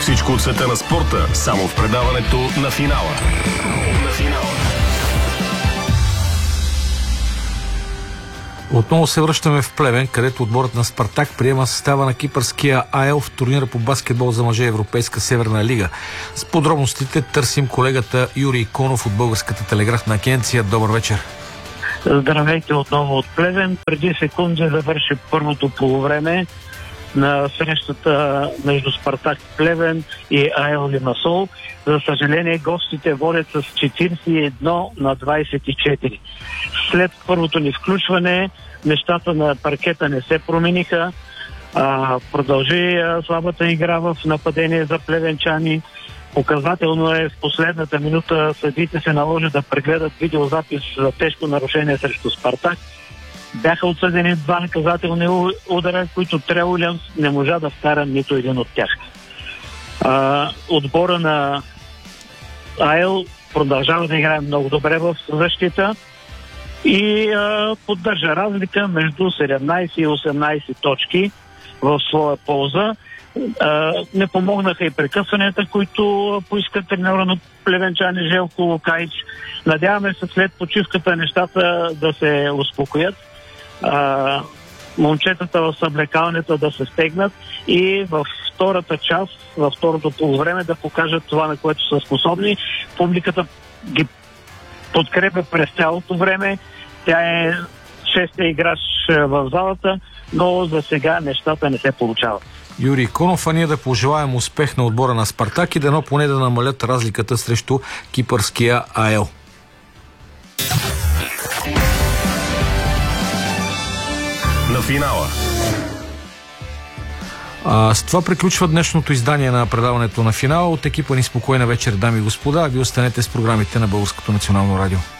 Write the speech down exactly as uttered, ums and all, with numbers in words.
Всичко от света на спорта, само в предаването на финала. На финала. Отново се връщаме в Плевен, където отборът на Спартак приема състава на кипърския АЕЛ в турнира по баскетбол за мъже Европейска Северна лига. С подробностите търсим колегата Юрий Конов от Българската телеграфна агенция. Добър вечер. Здравейте отново от Плевен. Преди секунди завърши първото полувреме на срещата между Спартак Плевен и АЕЛ Лимасол. За съжаление, гостите водят с четиридесет и едно на двадесет и четири. След първото ни включване, нещата на паркета не се промениха. А, продължи а, слабата игра в нападение за плевенчани. Показателно е в последната минута съдиите се наложи да прегледат видеозапис за тежко нарушение срещу Спартак. Бяха отсъдени два наказателни удара, които Трео Уилямс не можа да вкара нито един от тях. А, отбора на АЕЛ продължава да играе много добре в защита и а, поддържа разлика между седемнадесет и осемнадесет точки в своя полза. А, не помогнаха и прекъсванията, които поиска треньора на плевенчани Желко Лукаич. Надяваме се след почивката нещата да се успокоят. А, момчетата в съблекалнята да се стегнат и във втората част, във второто полувреме да покажат това, на което са способни. Публиката ги подкрепя през цялото време. Тя е шестия играч в залата, но за сега нещата не се получават. Юрий Конов, а ние да пожелаем успех на отбора на Спартак и дано поне да намалят разликата срещу кипърския АЕЛ. На финала. А, с това приключва днешното издание на предаването на финала. От екипа ни спокойна вечер, дами и господа. Ви останете с програмите на Българското национално радио.